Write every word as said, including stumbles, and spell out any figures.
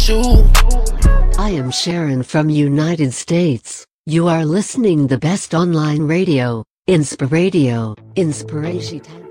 shoe. I am Sharon from United States. You are listening the best online radio, Inspiradio, Inspiration.